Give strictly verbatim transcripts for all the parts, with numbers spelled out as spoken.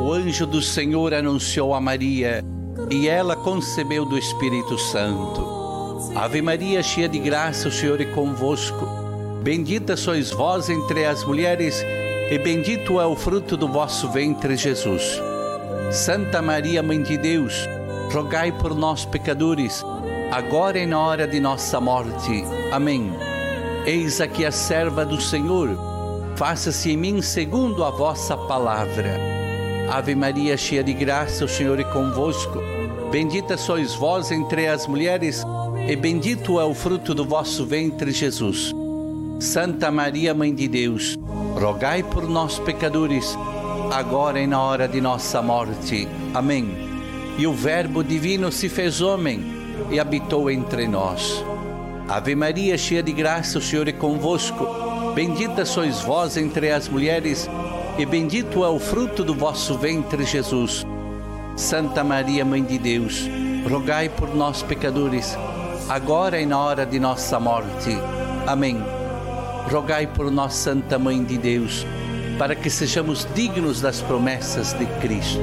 o anjo do Senhor anunciou a Maria, e ela concebeu do Espírito Santo. Ave Maria, cheia de graça, o Senhor é convosco. Bendita sois vós entre as mulheres, e bendito é o fruto do vosso ventre, Jesus. Santa Maria, Mãe de Deus, rogai por nós, pecadores, agora e na hora de nossa morte. Amém. Eis aqui a serva do Senhor, faça-se em mim segundo a vossa palavra. Ave Maria, cheia de graça, o Senhor é convosco. Bendita sois vós entre as mulheres, e bendito é o fruto do vosso ventre, Jesus. Santa Maria, Mãe de Deus, rogai por nós, pecadores, agora e na hora de nossa morte. Amém. E o Verbo divino se fez homem e habitou entre nós. Ave Maria, cheia de graça, o Senhor é convosco. Bendita sois vós entre as mulheres, e bendito é o fruto do vosso ventre, Jesus. Santa Maria, Mãe de Deus, rogai por nós, pecadores, agora e na hora de nossa morte. Amém. Rogai por nós, Santa Mãe de Deus, para que sejamos dignos das promessas de Cristo.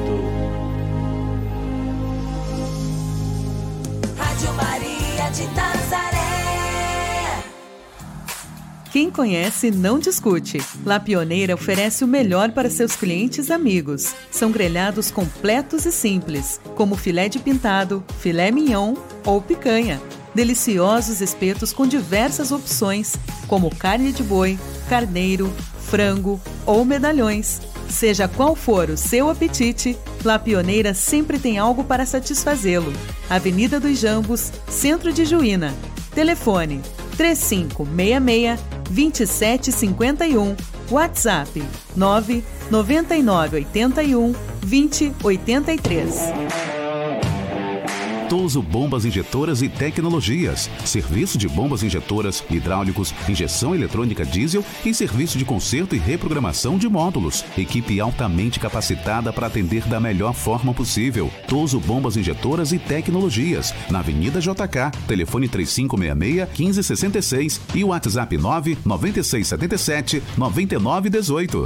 Rádio Maria de Nazaré. Quem conhece, não discute. La Pioneira oferece o melhor para seus clientes e amigos. São grelhados completos e simples, como filé de pintado, filé mignon ou picanha. Deliciosos espetos com diversas opções, como carne de boi, carneiro, frango ou medalhões. Seja qual for o seu apetite, La Pioneira sempre tem algo para satisfazê-lo. Avenida dos Jambos, Centro de Juína. Telefone três cinco seis seis, dois sete cinco um. WhatsApp nove nove nove oito um, dois zero oito três. Touso Bombas Injetoras e Tecnologias. Serviço de bombas injetoras, hidráulicos, injeção eletrônica diesel e serviço de conserto e reprogramação de módulos. Equipe altamente capacitada para atender da melhor forma possível. Touso Bombas Injetoras e Tecnologias. Na Avenida J K, telefone três cinco seis seis, um cinco seis seis e o WhatsApp nove nove seis sete sete, nove nove um oito.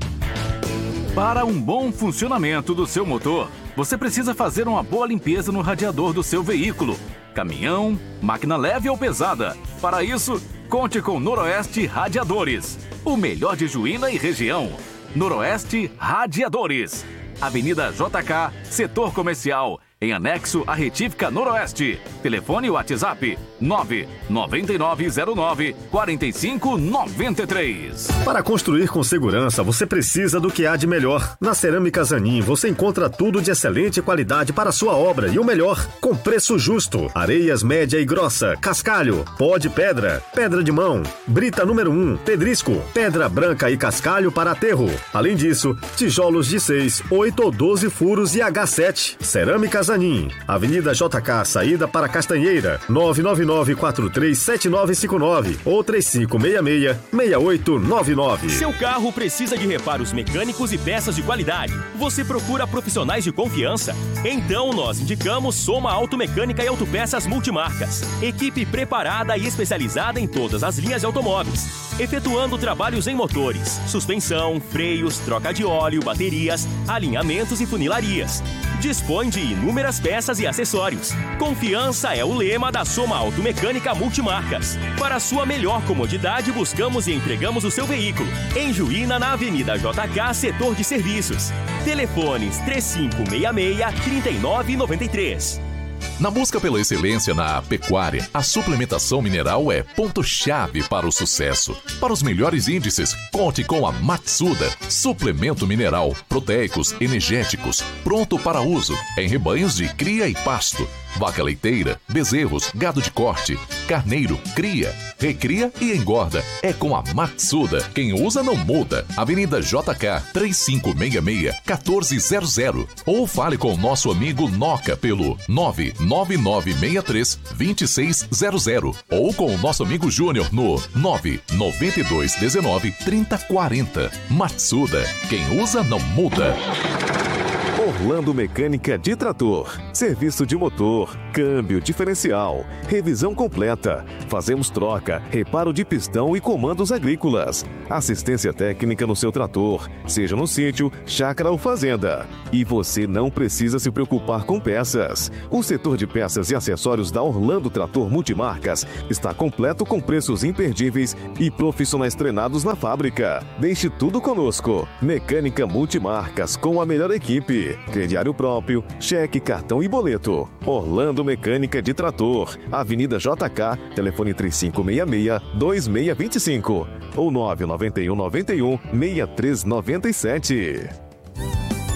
Para um bom funcionamento do seu motor, você precisa fazer uma boa limpeza no radiador do seu veículo, caminhão, máquina leve ou pesada. Para isso, conte com Noroeste Radiadores, o melhor de Juína e região. Noroeste Radiadores, Avenida J K, Setor Comercial, em anexo à Retífica Noroeste. Telefone WhatsApp nove nove nove zero nove, quatro cinco nove três. Para construir com segurança, você precisa do que há de melhor. Na Cerâmica Zanin, você encontra tudo de excelente qualidade para a sua obra e o melhor, com preço justo. Areias média e grossa, cascalho, pó de pedra, pedra de mão, brita número um, pedrisco, pedra branca e cascalho para aterro. Além disso, tijolos de seis, oito ou doze furos e H sete. Cerâmica Zanin, Avenida J K, saída para Castanheira, nove nove nove quatro três sete nove cinco nove ou três cinco seis seis, seis oito nove nove. Seu carro precisa de reparos mecânicos e peças de qualidade. Você procura profissionais de confiança? Então nós indicamos Soma Automecânica e Autopeças Multimarcas. Equipe preparada e especializada em todas as linhas de automóveis, efetuando trabalhos em motores, suspensão, freios, troca de óleo, baterias, alinhamentos e funilarias. Dispõe de inúmeras peças e acessórios. Confiança é o lema da Soma Automecânica Multimarcas. Para sua melhor comodidade, buscamos e entregamos o seu veículo em Juína, na Avenida J K, Setor de Serviços. Telefones três cinco seis seis, três nove nove três. Na busca pela excelência na pecuária, a suplementação mineral é ponto-chave para o sucesso. Para os melhores índices, conte com a Matsuda. Suplemento mineral, proteicos, energéticos, pronto para uso em rebanhos de cria e pasto. Vaca leiteira, bezerros, gado de corte, carneiro, cria, recria e engorda. É com a Matsuda. Quem usa não muda. Avenida J K, três cinco seis seis, um quatro zero zero. Ou fale com o nosso amigo Noca pelo nove nove nove seis três, dois seis zero zero. Ou com o nosso amigo Júnior no nove nove dois um nove, três zero quatro zero. Matsuda. Quem usa não muda. Orlando Mecânica de Trator. Serviço de motor, câmbio, diferencial, revisão completa. Fazemos troca, reparo de pistão e comandos agrícolas. Assistência técnica no seu trator, seja no sítio, chácara ou fazenda. E você não precisa se preocupar com peças. O setor de peças e acessórios da Orlando Trator Multimarcas está completo com preços imperdíveis e profissionais treinados na fábrica. Deixe tudo conosco. Mecânica Multimarcas com a melhor equipe. Crediário próprio, cheque, cartão e boleto. Orlando Mecânica de Trator, Avenida J K, telefone três cinco seis seis, dois seis dois cinco ou nove nove um nove um, seis três nove sete.